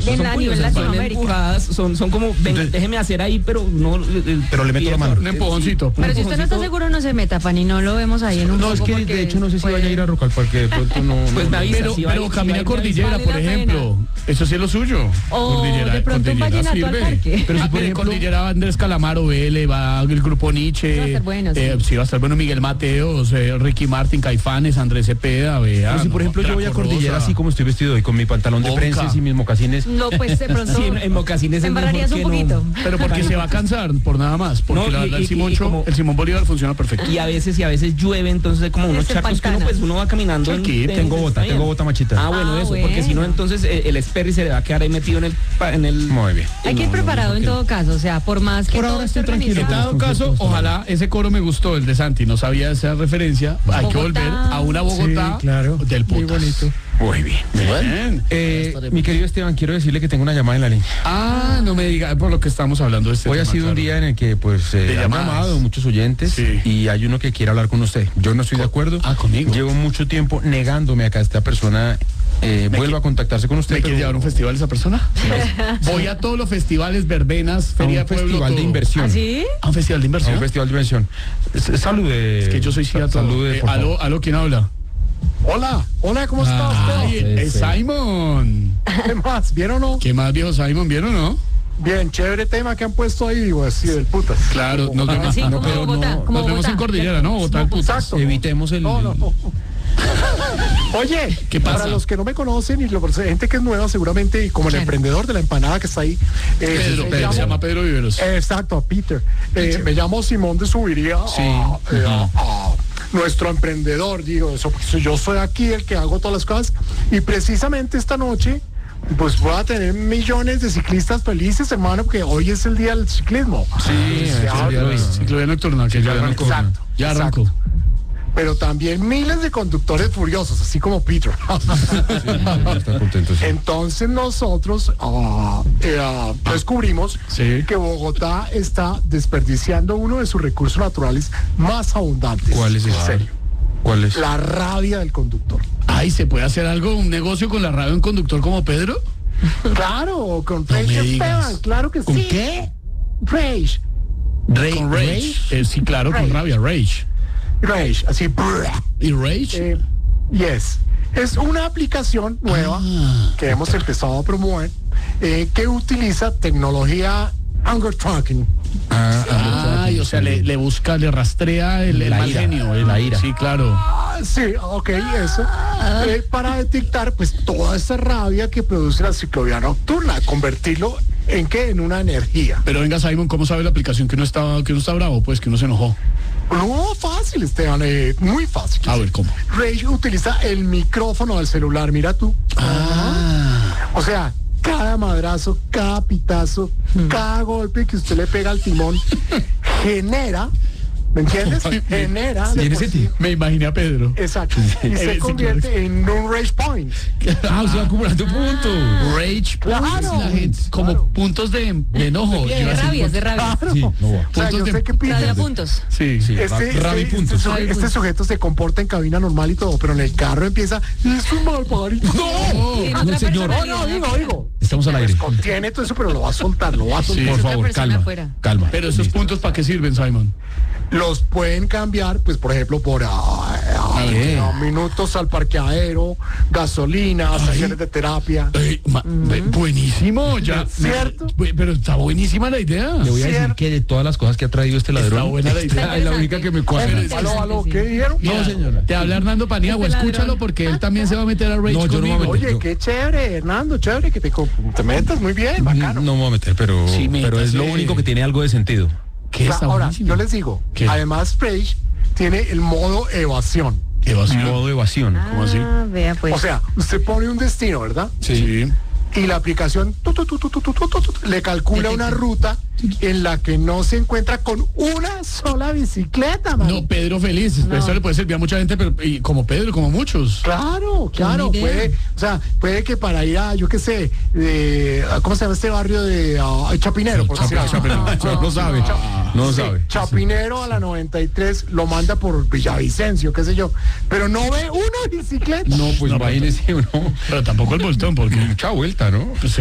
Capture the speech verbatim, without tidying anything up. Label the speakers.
Speaker 1: Esos
Speaker 2: En
Speaker 1: son
Speaker 2: la
Speaker 1: puños,
Speaker 2: nivel
Speaker 1: son
Speaker 2: Latinoamérica.
Speaker 1: empujadas, son, son como, ven,
Speaker 3: Entonces-
Speaker 1: déjeme hacer ahí, pero no... el-
Speaker 3: Pero le meto la mano.
Speaker 4: Un empujoncito.
Speaker 2: Pero si usted no está seguro, no se meta, Fanny, no lo vemos ahí en un
Speaker 3: No, es
Speaker 2: poco
Speaker 3: que
Speaker 2: porque
Speaker 3: de hecho no sé si
Speaker 2: puede-
Speaker 3: vaya a ir a Rock al Parque, de pronto no.
Speaker 1: Pues
Speaker 3: no,
Speaker 1: me
Speaker 3: no.
Speaker 1: avisa.
Speaker 4: Pero,
Speaker 1: si va-
Speaker 4: pero
Speaker 1: si
Speaker 4: camina
Speaker 1: va a ir,
Speaker 4: cordillera,
Speaker 2: vale
Speaker 4: por
Speaker 2: la
Speaker 4: ejemplo. Eso sí es lo suyo.
Speaker 2: O
Speaker 4: Cordillera,
Speaker 2: de pronto un
Speaker 4: Cordillera
Speaker 2: vallenato al
Speaker 4: sirve.
Speaker 2: parque.
Speaker 4: Pero si
Speaker 3: Ah,
Speaker 4: por
Speaker 3: mire,
Speaker 4: ejemplo, Cordillera va Andrés Calamaro, Vélez, va el grupo Nietzsche.
Speaker 2: Va a estar bueno, sí.
Speaker 4: eh, sí, va a estar bueno Miguel Mateos, eh, Ricky Martin, Caifanes, Andrés Cepeda, vea.
Speaker 3: Pero si
Speaker 4: no,
Speaker 3: por ejemplo yo voy a
Speaker 4: Draco
Speaker 3: Cordillera
Speaker 4: Rosa.
Speaker 3: así como estoy vestido hoy, con mi pantalón de
Speaker 4: Boca.
Speaker 3: prensa y mis mocasines.
Speaker 2: No, pues de pronto
Speaker 1: Sí, en, en mocasines
Speaker 2: te
Speaker 1: es mejor
Speaker 2: embarrarías un
Speaker 1: que no.
Speaker 2: poquito.
Speaker 4: Pero porque se va a cansar, por nada más. Porque
Speaker 1: No,
Speaker 4: la
Speaker 1: y-
Speaker 4: verdad, el,
Speaker 1: y-
Speaker 4: Simón
Speaker 1: y
Speaker 4: Cho-
Speaker 1: como-
Speaker 4: el Simón Bolívar funciona perfecto.
Speaker 1: Y a veces, y a veces llueve, entonces hay como unos
Speaker 2: Se
Speaker 1: charcos que uno,
Speaker 2: empantana.
Speaker 1: pues uno va caminando. en
Speaker 4: Aquí
Speaker 1: tenis,
Speaker 3: Tengo
Speaker 1: está
Speaker 3: bota,
Speaker 1: bien.
Speaker 3: tengo bota machita.
Speaker 1: Ah, bueno,
Speaker 2: Ah,
Speaker 1: eso, porque si no,
Speaker 2: bueno.
Speaker 1: entonces eh, el Sperry se le va a quedar ahí metido en el... pa- En el
Speaker 3: Muy bien.
Speaker 2: Hay que ir
Speaker 1: No, no,
Speaker 2: preparado
Speaker 1: no,
Speaker 2: en
Speaker 1: no,
Speaker 2: todo caso, o sea, por más que
Speaker 3: Por
Speaker 2: todo
Speaker 3: ahora
Speaker 2: esté
Speaker 3: estoy tranquilo.
Speaker 4: En
Speaker 2: organizado.
Speaker 4: dado caso, ojalá ese coro me gustó, el de Santi, no sabía esa referencia. Hay que
Speaker 2: Bogotá.
Speaker 4: volver a una Bogotá
Speaker 3: Sí, claro.
Speaker 4: del
Speaker 3: Muy
Speaker 4: putas.
Speaker 3: bonito. Muy bien.
Speaker 4: Bien.
Speaker 3: Eh, mi querido Esteban, quiero decirle que tengo una llamada en la línea.
Speaker 4: Ah, no me diga, por lo que estamos hablando de este
Speaker 3: Hoy ha
Speaker 4: tema,
Speaker 3: sido un
Speaker 4: claro.
Speaker 3: día en el que pues eh,
Speaker 4: De
Speaker 3: han
Speaker 4: llamadas.
Speaker 3: llamado muchos oyentes
Speaker 4: Sí.
Speaker 3: y hay uno que quiere hablar con usted. Yo no estoy de acuerdo.
Speaker 4: Ah, conmigo.
Speaker 3: Llevo mucho tiempo negándome a que esta persona eh,
Speaker 4: ¿Me
Speaker 3: vuelva
Speaker 4: qui-
Speaker 3: a contactarse con usted.
Speaker 4: ¿Me quiere
Speaker 3: pero-
Speaker 4: llevar a un festival esa persona? Voy a todos los festivales, verbenas,
Speaker 3: a
Speaker 4: feria
Speaker 3: un
Speaker 4: pueblo,
Speaker 3: festival de
Speaker 4: todo.
Speaker 3: inversión.
Speaker 2: ¿Ah, sí?
Speaker 4: ¿A un festival de
Speaker 3: A
Speaker 4: inversión?
Speaker 3: un festival de inversión. S- Salude.
Speaker 4: Es que yo soy sí a todo.
Speaker 3: Salude,
Speaker 4: Eh,
Speaker 3: por
Speaker 4: aló,
Speaker 3: favor.
Speaker 4: aló, ¿quién habla?
Speaker 5: Hola, hola, ¿cómo estás?
Speaker 4: Ay,
Speaker 5: Teo?
Speaker 4: es Simon.
Speaker 5: ¿Qué más? ¿Bien o no?
Speaker 4: ¿Qué más, viejo Simon? ¿Vieron o no?
Speaker 5: Bien, chévere tema que han puesto ahí, pues sí, del putas.
Speaker 4: Claro, nos vemos,
Speaker 2: Sí,
Speaker 4: no,
Speaker 2: como
Speaker 4: pero
Speaker 2: Bogotá,
Speaker 4: no,
Speaker 2: como
Speaker 4: nos vemos
Speaker 2: Bogotá.
Speaker 4: en Cordillera, ¿no? Bogotá, el putas.
Speaker 5: Exacto.
Speaker 3: Evitemos el.
Speaker 5: No, no. Oye,
Speaker 4: ¿Qué pasa?
Speaker 5: para los que no me conocen y la gente que es nueva, seguramente, y como el
Speaker 2: Claro.
Speaker 5: emprendedor de la empanada que está ahí. eh,
Speaker 4: Pedro,
Speaker 5: me
Speaker 4: Pedro,
Speaker 5: llamo-
Speaker 4: se llama Pedro Viveros.
Speaker 5: Exacto, Peter. Eh, me llamo Simón de Subiría.
Speaker 3: Sí.
Speaker 5: ah, eh, ah, ah, nuestro emprendedor, digo, eso, pues, yo soy aquí el que hago todas las cosas. Y precisamente esta noche, pues voy a tener millones de ciclistas felices, hermano, porque hoy es el día del ciclismo.
Speaker 3: Sí,
Speaker 5: Se
Speaker 3: es el
Speaker 5: habla-
Speaker 3: día del-
Speaker 4: Ciclovía nocturna, que ya
Speaker 3: Ciclovía
Speaker 4: arrancó.
Speaker 5: Exacto.
Speaker 4: Ya arrancó.
Speaker 5: exacto. Pero también miles de conductores furiosos, así como Peter.
Speaker 3: Está contento, sí.
Speaker 5: Entonces nosotros ah, eh, ah, descubrimos
Speaker 4: Sí.
Speaker 5: que Bogotá está desperdiciando uno de sus recursos naturales más abundantes.
Speaker 3: ¿Cuál es
Speaker 5: En
Speaker 3: ese?
Speaker 5: serio.
Speaker 3: ¿Cuál es?
Speaker 5: La rabia del conductor.
Speaker 4: Ay, ¿se puede hacer algo, un negocio con la radio de un conductor como Pedro?
Speaker 5: Claro, con
Speaker 4: me
Speaker 5: Rage
Speaker 4: digas.
Speaker 5: Esteban, claro que
Speaker 3: ¿Con
Speaker 5: sí.
Speaker 3: qué?
Speaker 5: Rage.
Speaker 4: Con Rage. Eh, sí, claro, con
Speaker 5: Rage.
Speaker 4: rabia, Rage.
Speaker 5: Rage, así. brr.
Speaker 4: ¿Y Rage?
Speaker 5: Eh, yes. Es una aplicación nueva
Speaker 4: Ah.
Speaker 5: que hemos empezado a promover eh, que utiliza tecnología anger tracking.
Speaker 3: Ah, ah,
Speaker 4: Ay, o sea, le, le busca, le rastrea el, el
Speaker 3: La
Speaker 4: mal
Speaker 3: ira,
Speaker 4: genio. el-
Speaker 3: la ira.
Speaker 4: Sí, claro.
Speaker 5: Ah, sí, ok, eso. Eh, para detectar pues toda esa rabia que produce la ciclovía nocturna, convertirlo en qué, en una energía.
Speaker 4: Pero venga, Simon, ¿cómo sabe la aplicación que uno está, que uno está bravo? Pues que uno se enojó.
Speaker 5: No, fácil, Esteban, eh, muy fácil.
Speaker 4: A ver, ¿cómo?
Speaker 5: Rage utiliza el micrófono del celular, mira tú.
Speaker 4: Ah.
Speaker 5: O sea, cada madrazo, cada pitazo, cada golpe que usted le pega al timón genera, ¿me entiendes? Genera. de
Speaker 3: Tiene
Speaker 5: por sí-
Speaker 3: sentido.
Speaker 4: Me imaginé a Pedro.
Speaker 5: Exacto. Y
Speaker 4: Sí,
Speaker 5: se convierte en un rage point.
Speaker 3: Ah, usted va acumulando puntos.
Speaker 4: Rage
Speaker 5: Claro,
Speaker 4: points, la gente, como
Speaker 5: claro.
Speaker 4: puntos de, de enojo. Yo
Speaker 2: De
Speaker 4: iba a decir
Speaker 2: rabia, de
Speaker 4: puntos-
Speaker 2: rabia.
Speaker 5: Claro.
Speaker 3: Sí, no va.
Speaker 5: O sea,
Speaker 4: Puntos
Speaker 5: yo
Speaker 4: de-
Speaker 5: sé que
Speaker 2: O sea,
Speaker 5: Peter-
Speaker 2: de puntos.
Speaker 4: Sí,
Speaker 3: Sí,
Speaker 5: Este,
Speaker 3: ra- rabia y
Speaker 5: este-
Speaker 3: puntos.
Speaker 5: este suje- este sujeto se comporta en cabina normal y todo, pero en el carro empieza, es un mal pajarito.
Speaker 3: ¡No!
Speaker 2: Tiene
Speaker 3: No,
Speaker 2: otra
Speaker 3: señor.
Speaker 5: No,
Speaker 2: personalidad.
Speaker 5: no, digo, digo.
Speaker 3: Estamos al aire.
Speaker 5: Pues contiene todo eso, pero lo va a soltar, lo va a soltar.
Speaker 3: Por
Speaker 2: otra
Speaker 3: favor,
Speaker 2: persona
Speaker 3: calma.
Speaker 2: afuera.
Speaker 3: Calma.
Speaker 4: Pero esos puntos, ¿para qué sirven, Simon?
Speaker 5: Los pueden cambiar, pues, por ejemplo, por ah, ah,
Speaker 3: ¿qué?
Speaker 5: ah, minutos al parqueadero, gasolina, sesiones de terapia.
Speaker 4: Eh, ma- eh, buenísimo, ya.
Speaker 5: ¿Cierto?
Speaker 4: Eh, Pero está buenísima la idea.
Speaker 3: Le voy a decir
Speaker 5: Cierto.
Speaker 3: que de todas las cosas que ha traído este
Speaker 4: Está
Speaker 3: ladrón,
Speaker 4: buena la
Speaker 3: esta
Speaker 4: idea.
Speaker 3: es la única que me cuadra.
Speaker 2: Pero-
Speaker 5: Aló, aló, ¿qué dijeron?
Speaker 4: Mira,
Speaker 3: No, señora.
Speaker 4: Te habla Hernando Paniagua,
Speaker 2: Este
Speaker 4: escúchalo
Speaker 2: ladrón.
Speaker 4: porque él también se va a meter a Rage
Speaker 3: No, yo no me
Speaker 4: conmigo.
Speaker 3: voy a meter.
Speaker 5: Oye, qué chévere, Hernando, chévere que te, co- te metas, muy bien, bacano.
Speaker 3: No me voy a meter, pero,
Speaker 4: Sí,
Speaker 3: pero es lo
Speaker 4: métase.
Speaker 3: único que tiene algo de sentido.
Speaker 4: ¿Qué está
Speaker 5: Ahora,
Speaker 4: buenísimo?
Speaker 5: yo les digo,
Speaker 4: ¿Qué?
Speaker 5: además Rage tiene el modo evasión.
Speaker 4: Evasión.
Speaker 3: Modo evasión.
Speaker 4: ¿Cómo así?
Speaker 2: Ah, vea pues.
Speaker 5: O sea, usted pone un destino, ¿verdad?
Speaker 4: Sí.
Speaker 5: Y la aplicación tu, tu, tu, tu, tu, tu, tu, tu, tu, le calcula una ruta en la que no se encuentra con una sola bicicleta, man.
Speaker 4: No, Pedro feliz.
Speaker 2: No.
Speaker 4: Eso le puede servir a mucha gente, pero y como Pedro, como muchos.
Speaker 5: Claro, claro,
Speaker 2: buena idea.
Speaker 5: puede, o sea, puede que para ir a, yo qué sé, de, ¿cómo se llama este barrio de ah, Chapinero? Por decir
Speaker 3: Chape-
Speaker 5: algo.
Speaker 3: Chape- no, no sabe. No
Speaker 5: Sí,
Speaker 3: sabe.
Speaker 5: Chapinero a la noventa y tres lo manda por Villavicencio, qué sé yo, pero no ve una bicicleta.
Speaker 3: No, pues
Speaker 4: No,
Speaker 3: imagínese uno.
Speaker 4: Pero tampoco el voltón, porque
Speaker 3: Mucha vuelta, ¿no?
Speaker 4: pues,